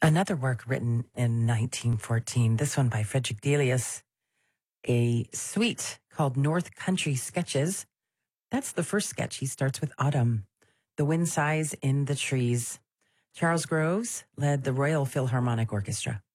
Another work written in 1914, this one by Frederick Delius, a suite called North Country Sketches. That's the first sketch. He starts with autumn, the wind sighs in the trees. Charles Groves led the Royal Philharmonic Orchestra.